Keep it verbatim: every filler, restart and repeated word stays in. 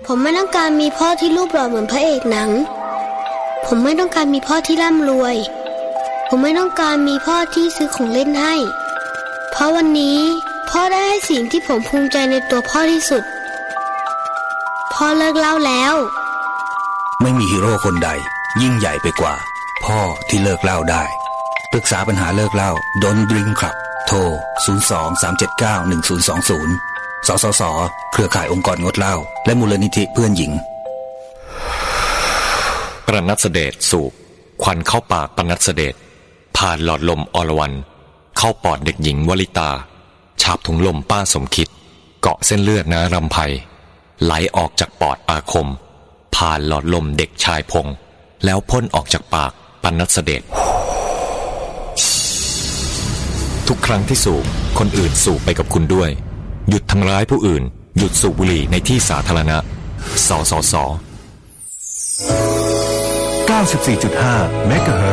ผมไม่ต้องการมีพ่อที่รูปหล่อเหมือนพระเอกหนังผมไม่ต้องการมีพ่อที่ร่ำรวยผมไม่ต้องการมีพ่อที่ซื้อของเล่นให้เพราะวันนี้พ่อได้ให้สิ่งที่ผมภูมิใจในตัวพ่อที่สุดพ่อเลิกเหล้าแล้วไม่มีฮีโร่คนใดยิ่งใหญ่ไปกว่าพ่อที่เลิกเหล้าได้ปรึกษาปัญหาเลิกเหล้า Don't Drink Club โทรศูนย์ สอง สาม เจ็ด เก้า หนึ่ง ศูนย์ สอง ศูนย์สสสเครือข่ายองค์กรงดเหล้าและมูลนิธิเพื่อนหญิงปรนัสเดชสูบควันเข้าปากปรนัสเดชผ่านหลอดลมอรวรรณเข้าปอดเด็กหญิงวลิตาฉาบถุงลมป้าสมคิดเกาะเส้นเลือดนารำไพไหลออกจากปอดอาคมผ่านหลอดลมเด็กชายพงษ์แล้วพ่นออกจากปากปรนัสเดชทุกครั้งที่สูบคนอื่นสูบไปกับคุณด้วยหยุดทำร้ายผู้อื่นหยุดสูบบุหรี่ในที่สาธารณะสสสเก้าสิบสี่จุดห้า เมกะเฮิรตซ์